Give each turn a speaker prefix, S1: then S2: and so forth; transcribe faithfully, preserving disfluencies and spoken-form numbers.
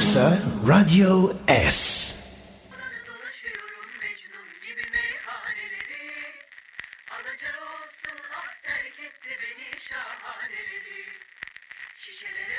S1: Bursa Radyo S.
S2: Dolaşıyorum Mecnun gibi meyhaneleri. Alaca olsun ah terk etti beni şahaneleri. Şişelere